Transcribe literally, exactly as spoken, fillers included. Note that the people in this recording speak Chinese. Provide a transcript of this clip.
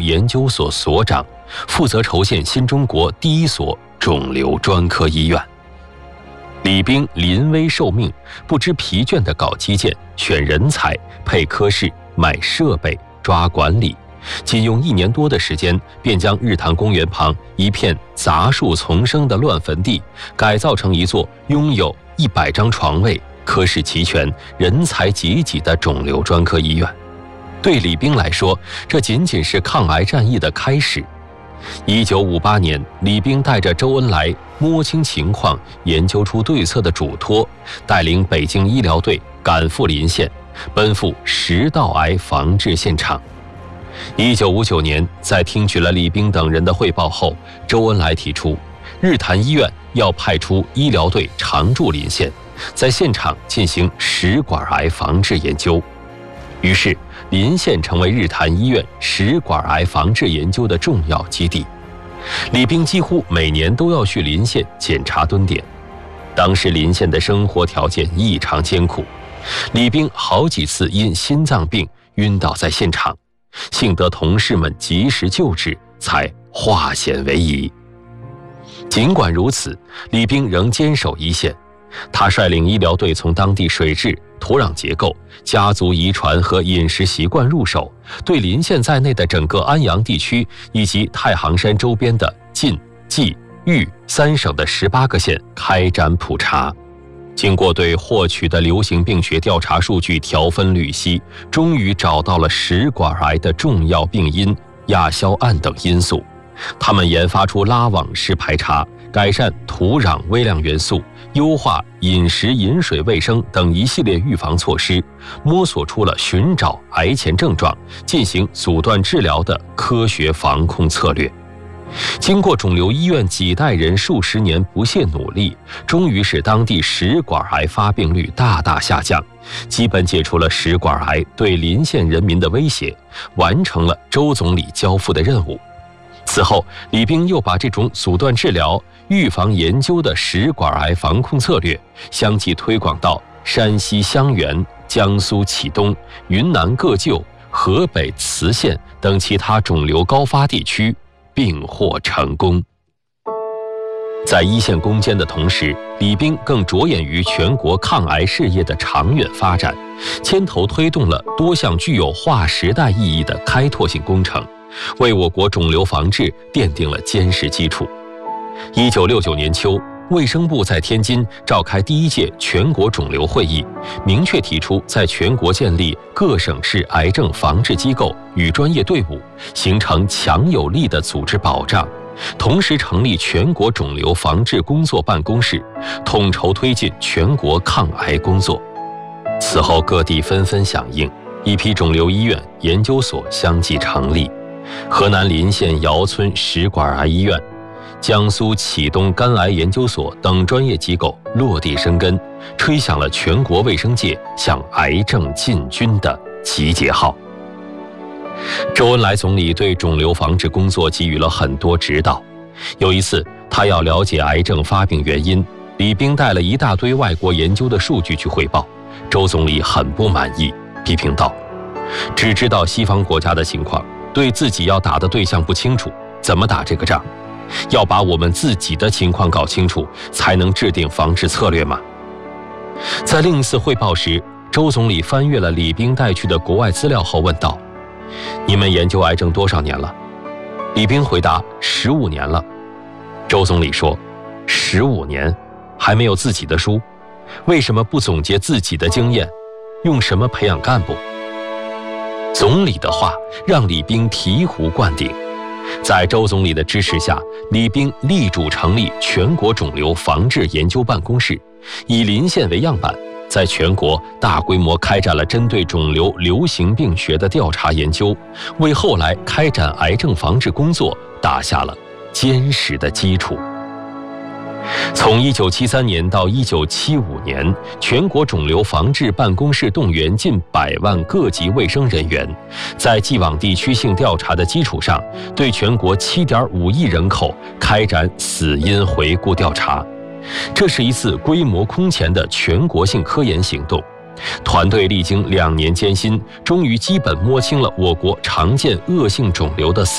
研究所所长，负责筹建新中国第一所肿瘤专科医院。李冰临危受命，不知疲倦地搞基建、选人才、配科室、买设备、抓管理，仅用一年多的时间，便将日坛公园旁一片杂树丛生的乱坟地，改造成一座拥有一百张床位、科室齐全、人才济济的肿瘤专科医院。对李冰来说，这仅仅是抗癌战役的开始。一九五八年，李冰带着周恩来摸清情况、研究出对策的嘱托，带领北京医疗队赶赴临县，奔赴食道癌防治现场。一九五九年，在听取了李冰等人的汇报后，周恩来提出，日坛医院要派出医疗队常驻临县，在现场进行食管癌防治研究。于是，临县成为日坛医院食管癌防治研究的重要基地。李冰几乎每年都要去临县检查蹲点。当时临县的生活条件异常艰苦，李冰好几次因心脏病晕倒在现场，幸得同事们及时救治，才化险为夷。尽管如此，李冰仍坚守一线。他率领医疗队从当地水质、土壤结构、家族遗传和饮食习惯入手，对临县在内的整个安阳地区以及太行山周边的晋、冀、豫三省的十八个县开展普查。经过对获取的流行病学调查数据条分缕析，终于找到了食管癌的重要病因亚硝胺等因素。他们研发出拉网式排查、改善土壤微量元素、优化饮食饮水卫生等一系列预防措施，摸索出了寻找癌前症状、进行阻断治疗的科学防控策略。经过肿瘤医院几代人数十年不懈努力，终于使当地食管癌发病率大大下降，基本解除了食管癌对临县人民的威胁，完成了周总理交付的任务。此后，李冰又把这种阻断治疗、预防研究的食管癌防控策略相继推广到山西襄垣、江苏启东、云南个旧、河北磁县等其他肿瘤高发地区，并获成功。在一线攻坚的同时，李冰更着眼于全国抗癌事业的长远发展，牵头推动了多项具有划时代意义的开拓性工程，为我国肿瘤防治奠定了坚实基础。一九六九年秋，卫生部在天津召开第一届全国肿瘤会议，明确提出在全国建立各省市癌症防治机构与专业队伍，形成强有力的组织保障，同时成立全国肿瘤防治工作办公室，统筹推进全国抗癌工作。此后各地纷纷响应，一批肿瘤医院、研究所相继成立。河南临县尧村食管癌医院、江苏启东肝癌研究所等专业机构落地生根，吹响了全国卫生界向癌症进军的集结号。周恩来总理对肿瘤防治工作给予了很多指导。有一次，他要了解癌症发病原因，李冰带了一大堆外国研究的数据去汇报，周总理很不满意，批评道：“只知道西方国家的情况，对自己要打的对象不清楚，怎么打这个仗？要把我们自己的情况搞清楚，才能制定防治策略嘛。”在另一次汇报时，周总理翻阅了李冰带去的国外资料后问道：“你们研究癌症多少年了？”李冰回答：“十五年了。”周总理说：“十五年，还没有自己的书，为什么不总结自己的经验？用什么培养干部？”总理的话让李冰醍醐灌顶。在周总理的支持下，李冰力主成立全国肿瘤防治研究办公室，以临县为样板，在全国大规模开展了针对肿瘤流行病学的调查研究，为后来开展癌症防治工作打下了坚实的基础。从一九七三年到一九七五年，全国肿瘤防治办公室动员近百万各级卫生人员，在既往地区性调查的基础上，对全国 七点五亿人口开展死因回顾调查。这是一次规模空前的全国性科研行动。团队历经两年艰辛，终于基本摸清了我国常见恶性肿瘤的